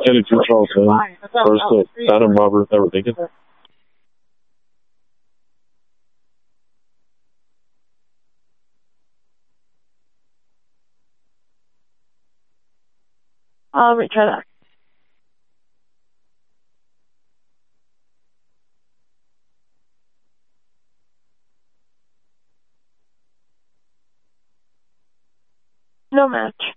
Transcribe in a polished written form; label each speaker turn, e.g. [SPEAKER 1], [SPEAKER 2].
[SPEAKER 1] Headed to Charleston. First hit. Adam Robert, Ever Thinking.
[SPEAKER 2] Retry that. No match.